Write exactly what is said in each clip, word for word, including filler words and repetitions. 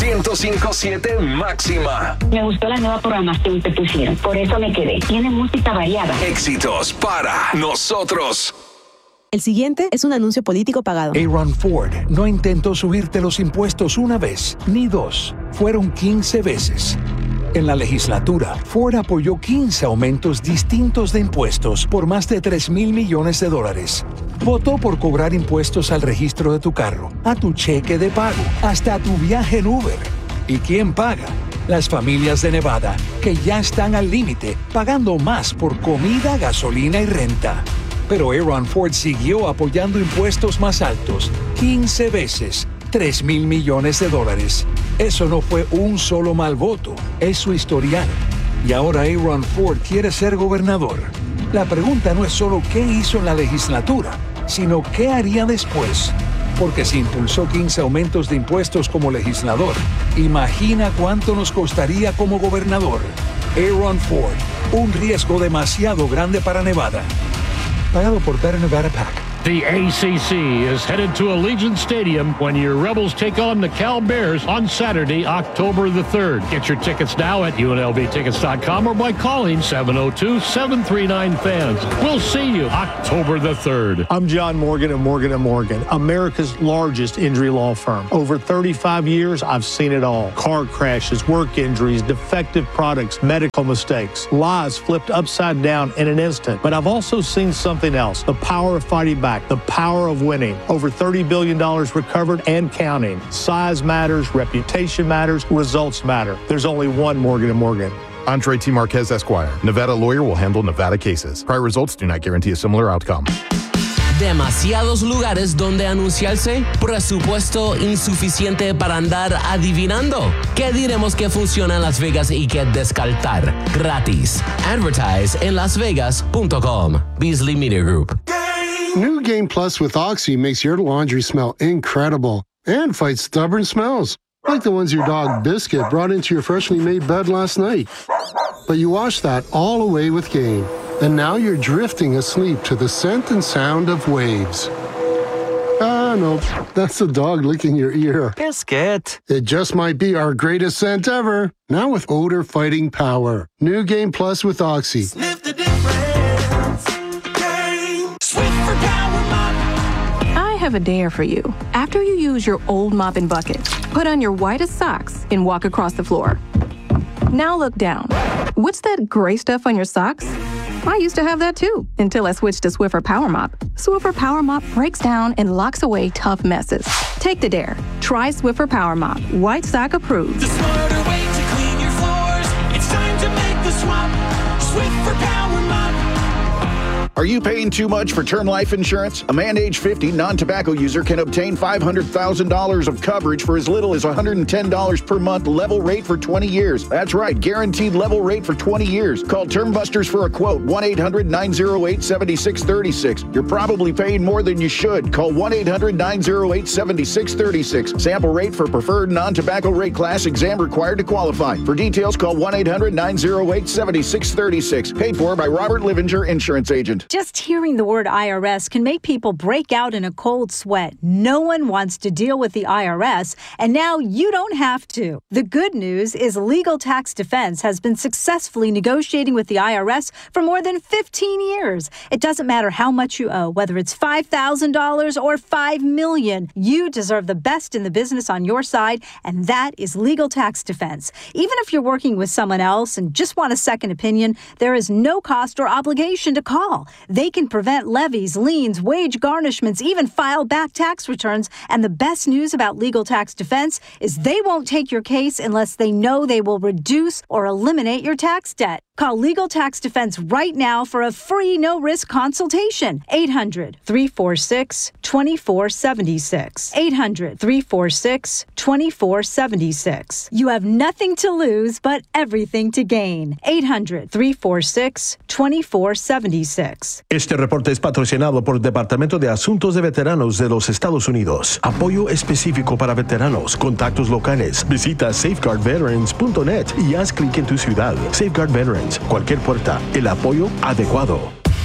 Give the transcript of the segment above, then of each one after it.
ciento cinco punto siete máxima. Me gustó la nueva programación que pusieron, por eso me quedé. Tiene música variada. Éxitos para nosotros. El siguiente es un anuncio político pagado. Aaron Ford no intentó subirte los impuestos una vez, ni dos. Fueron quince veces. En la legislatura, Ford apoyó quince aumentos distintos de impuestos por más de tres mil millones de dólares. Votó por cobrar impuestos al registro de tu carro, a tu cheque de pago, hasta a tu viaje en Uber. ¿Y quién paga? Las familias de Nevada, que ya están al límite, pagando más por comida, gasolina y renta. Pero Aaron Ford siguió apoyando impuestos más altos, quince veces, tres mil millones de dólares. Eso no fue un solo mal voto, es su historial. Y ahora Aaron Ford quiere ser gobernador. La pregunta no es solo qué hizo en la legislatura, sino qué haría después. Porque si impulsó quince aumentos de impuestos como legislador, imagina cuánto nos costaría como gobernador. Aaron Ford, un riesgo demasiado grande para Nevada. Pagado por Better Nevada PAC. The A C C is headed to Allegiant Stadium when your Rebels take on the Cal Bears on Saturday, October the third. Get your tickets now at U N L V tickets dot com or by calling seven oh two, seven three nine, fans. We'll see you October the third. I'm John Morgan of Morgan and Morgan, America's largest injury law firm. Over thirty-five years, I've seen it all. Car crashes, work injuries, defective products, medical mistakes, lives flipped upside down in an instant. But I've also seen something else, the power of fighting back. The power of winning. Over thirty billion dollars recovered and counting. Size matters, reputation matters, results matter. There's only one Morgan and Morgan. Andre T. Marquez, Esquire. Nevada lawyer will handle Nevada cases. Prior results do not guarantee a similar outcome. Demasiados lugares donde anunciarse, presupuesto insuficiente para andar adivinando. ¿Qué diremos que funciona en Las Vegas y que descartar? Gratis. Advertise en las vegas punto com. Beasley Media Group. New Game Plus with Oxy makes your laundry smell incredible and fights stubborn smells, like the ones your dog Biscuit brought into your freshly made bed last night. But you washed that all away with Game, and now you're drifting asleep to the scent and sound of waves. Ah, no, that's the dog licking your ear. Biscuit. It just might be our greatest scent ever, now with odor-fighting power. New Game Plus with Oxy. Sniff the difference. Game. Swiffer Power Mop. I have a dare for you. After you use your old mop and bucket, put on your whitest socks and walk across the floor. Now look down. What's that gray stuff on your socks? I used to have that too, until I switched to Swiffer Power Mop. Swiffer Power Mop breaks down and locks away tough messes. Take the dare. Try Swiffer Power Mop. White sock approved. The smarter way to clean your floors. It's time to make the swap. Swiffer Power Mop. Are you paying too much for term life insurance? A man age fifty, non-tobacco user can obtain five hundred thousand dollars of coverage for as little as one hundred ten dollars per month, level rate for twenty years. That's right, guaranteed level rate for twenty years. Call Term Busters for a quote, one eight hundred, nine oh eight, seven six three six. You're probably paying more than you should. Call one eight hundred, nine oh eight, seven six three six. Sample rate for preferred non-tobacco rate class, exam required to qualify. For details, call one eight hundred, nine oh eight, seven six three six. Paid for by Robert Livinger, Insurance Agent. Just hearing the word I R S can make people break out in a cold sweat. No one wants to deal with the I R S, and now you don't have to. The good news is Legal Tax Defense has been successfully negotiating with the I R S for more than fifteen years. It doesn't matter how much you owe, whether it's five thousand dollars or five million dollars. You deserve the best in the business on your side, and that is Legal Tax Defense. Even if you're working with someone else and just want a second opinion, there is no cost or obligation to call. They can prevent levies, liens, wage garnishments, even file back tax returns. And the best news about Legal Tax Defense is they won't take your case unless they know they will reduce or eliminate your tax debt. Call Legal Tax Defense right now for a free no-risk consultation. eight hundred, three four six, two four seven six. eight hundred, three four six, two four seven six. You have nothing to lose but everything to gain. eight hundred, three four six, two four seven six. Este reporte es patrocinado por el Departamento de Asuntos de Veteranos de los Estados Unidos. Apoyo específico para veteranos, contactos locales. Visita safeguard veterans punto net y haz clic en tu ciudad. Safeguard Veterans. Cualquier puerta, el apoyo adecuado.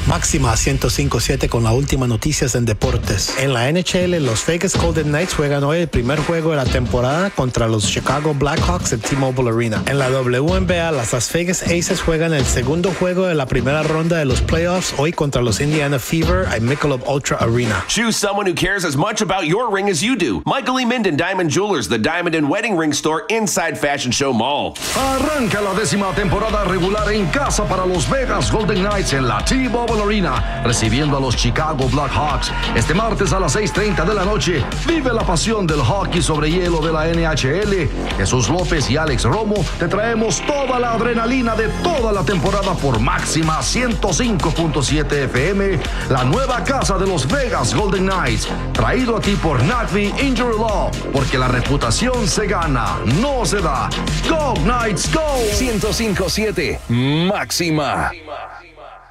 Máxima ciento cinco punto siete con las últimas noticias en deportes. En la N H L, los Vegas Golden Knights juegan hoy el primer juego de la temporada contra los Chicago Blackhawks en T-Mobile Arena. En la W N B A, las Las Vegas Aces juegan el segundo juego de la primera ronda de los playoffs hoy contra los Indiana Fever en Michelob Ultra Arena. Choose someone who cares as much about your ring as you do. Michael E. Minden Diamond Jewelers, the Diamond and Wedding Ring Store inside Fashion Show Mall. Arranca la décima temporada regular en casa para los Vegas Golden Knights en la T-Mobile Arena, recibiendo a los Chicago Blackhawks. Este martes a las seis treinta de la noche, vive la pasión del hockey sobre hielo de la N H L. Jesús López y Alex Romo te traemos toda la adrenalina de toda la temporada por Máxima ciento cinco punto siete F M, la nueva casa de los Vegas Golden Knights. Traído a ti por Nagby Injury Law, porque la reputación se gana, no se da. Go Knights, go. ciento cinco punto siete Máxima.